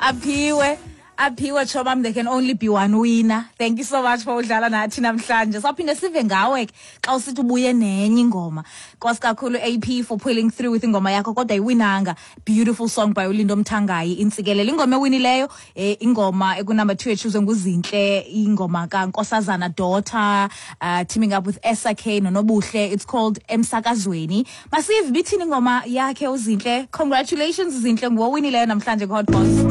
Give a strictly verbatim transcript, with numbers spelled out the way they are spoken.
aphiwe aphiwe chobam, there can only be one winner. Thank you so much for udlala nathi namhlanje. Saphinde sive ngawe xa usithi ubuye nenye ingoma. Nkosi kakhulu A P for pulling through with ingoma yakho kodwa iwinanga. Beautiful song by Ulindo Mthangayi Intsikelelo. Ingoma ewinileyo eh, ingoma eku number two echuzwe nguZinhle, ingoma ka Nkosazana Daughter, uh, teaming up with Esa K noNobuhle. It's called Emsakazweni. Masive bithini ingoma yakhe uZinhle. Congratulations Zinhle ngowinileyo namhlanje ku Hot Box.